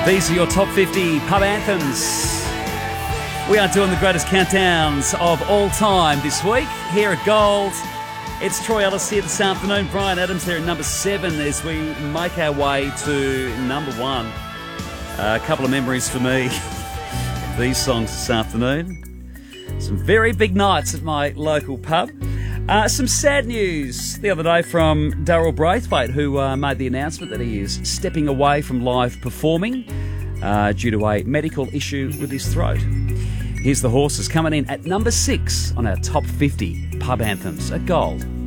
These are your top 50 pub anthems. We are doing the greatest countdowns of all time this week here at Gold. It's Troy Ellis here this afternoon. Brian Adams there at number 7 as we make our way to number 1. A couple of memories for me of these songs this afternoon. Some very big nights at my local pub. Some sad news the other day from Daryl Braithwaite, who made the announcement that he is stepping away from live performing due to a medical issue with his throat. Here's the Horses coming in at number 6 on our top 50 pub anthems at Gold.